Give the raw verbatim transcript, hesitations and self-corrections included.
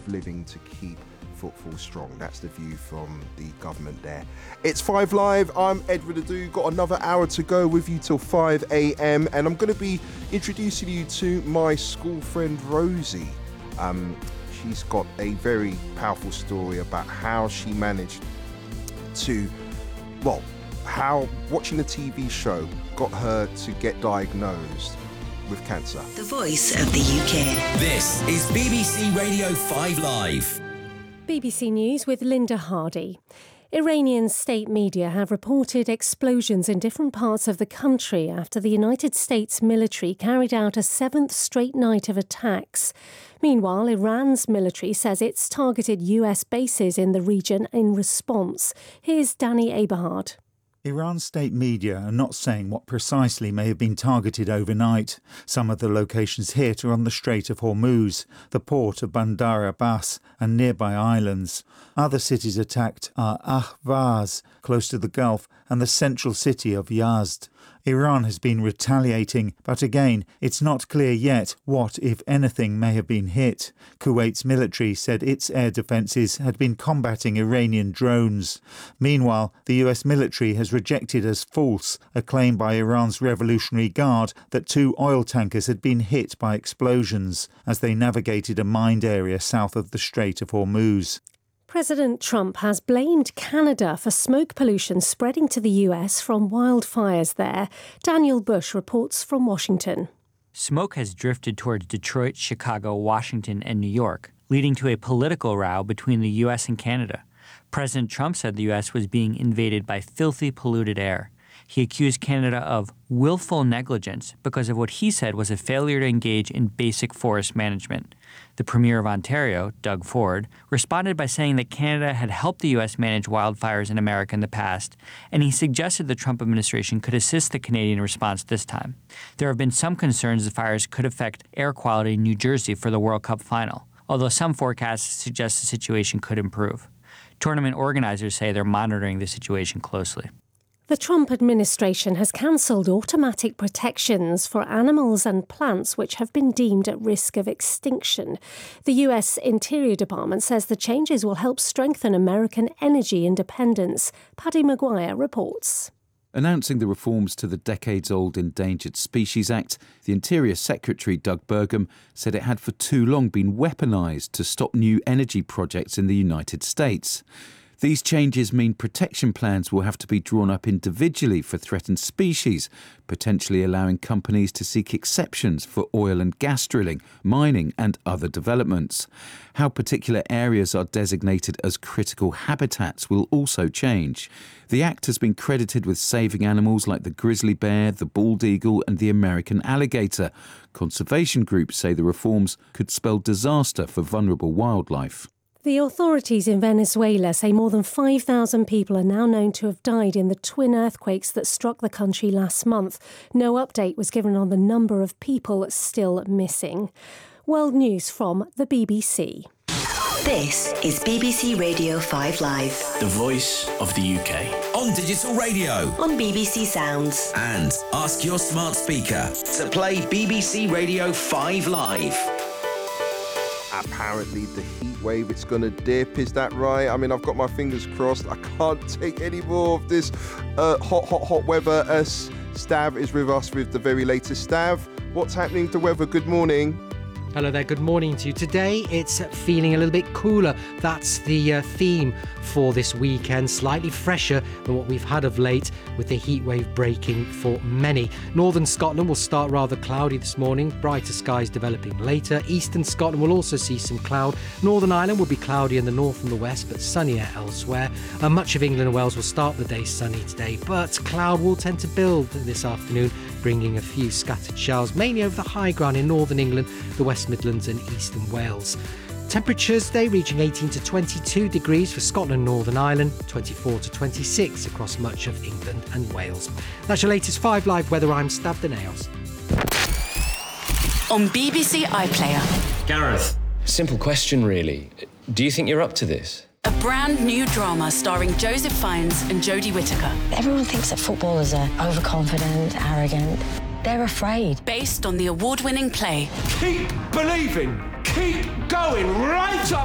of living to keep football strong. That's the view from the government there. It's Five Live. I'm Edward Adu. Got another hour to go with you till five a.m. and I'm going to be introducing you to my school friend Rosie. Um, she's got a very powerful story about how she managed to, well, how watching a T V show got her to get diagnosed with cancer. The voice of the U K. This is B B C Radio five Live. B B C News with Linda Hardy. Iranian state media have reported explosions in different parts of the country after the United States military carried out a seventh straight night of attacks. Meanwhile, Iran's military says it's targeted U S bases in the region in response. Here's Danny Aberhard. Iran's state media are not saying what precisely may have been targeted overnight. Some of the locations hit are on the Strait of Hormuz, the port of Bandar Abbas and nearby islands. Other cities attacked are Ahvaz, close to the Gulf, and the central city of Yazd. Iran has been retaliating, but again, it's not clear yet what, if anything, may have been hit. Kuwait's military said its air defences had been combating Iranian drones. Meanwhile, the U S military has rejected as false a claim by Iran's Revolutionary Guard that two oil tankers had been hit by explosions as they navigated a mined area south of the Strait of Hormuz. President Trump has blamed Canada for smoke pollution spreading to the U S from wildfires there. Daniel Bush reports from Washington. Smoke has drifted towards Detroit, Chicago, Washington, and New York, leading to a political row between the U S and Canada. President Trump said the U S was being invaded by filthy, polluted air. He accused Canada of willful negligence because of what he said was a failure to engage in basic forest management. The Premier of Ontario, Doug Ford, responded by saying that Canada had helped the U S manage wildfires in America in the past, and he suggested the Trump administration could assist the Canadian response this time. There have been some concerns the fires could affect air quality in New Jersey for the World Cup final, although some forecasts suggest the situation could improve. Tournament organizers say they're monitoring the situation closely. The Trump administration has cancelled automatic protections for animals and plants which have been deemed at risk of extinction. The U S Interior Department says the changes will help strengthen American energy independence. Paddy Maguire reports. Announcing the reforms to the decades-old Endangered Species Act, the Interior Secretary Doug Burgum said it had for too long been weaponised to stop new energy projects in the United States. These changes mean protection plans will have to be drawn up individually for threatened species, potentially allowing companies to seek exceptions for oil and gas drilling, mining and other developments. How particular areas are designated as critical habitats will also change. The Act has been credited with saving animals like the grizzly bear, the bald eagle and the American alligator. Conservation groups say the reforms could spell disaster for vulnerable wildlife. The authorities in Venezuela say more than five thousand people are now known to have died in the twin earthquakes that struck the country last month. No update was given on the number of people still missing. World news from the B B C. This is B B C Radio five Live. The voice of the U K. On digital radio. On B B C Sounds. And ask your smart speaker to play B B C Radio five Live. Apparently the heat wave, it's going to dip, is that right? I mean, I've got my fingers crossed. I can't take any more of this uh, hot, hot, hot weather. Uh, Stav is with us with the very latest. Stav, what's happening to the weather? Good morning. Hello there, good morning to you. Today it's feeling a little bit cooler. That's the uh, theme for this weekend. Slightly fresher than what we've had of late, with the heat wave breaking for many. Northern Scotland will start rather cloudy this morning. Brighter skies developing later. Eastern Scotland will also see some cloud. Northern Ireland will be cloudy in the north and the west, but sunnier elsewhere. Uh, much of England and Wales will start the day sunny today, but cloud will tend to build this afternoon, bringing a few scattered showers, mainly over the high ground in northern England, the West Midlands and eastern Wales. Temperatures today reaching eighteen to twenty-two degrees for Scotland and Northern Ireland, twenty-four to twenty-six across much of England and Wales. That's your latest five Live weather. I'm Stav Danaos. On B B C iPlayer. Gareth, simple question really. Do you think you're up to this? A brand new drama starring Joseph Fiennes and Jodie Whittaker. Everyone thinks that footballers are overconfident, arrogant. They're afraid. Based on the award-winning play. Keep believing. Keep going right up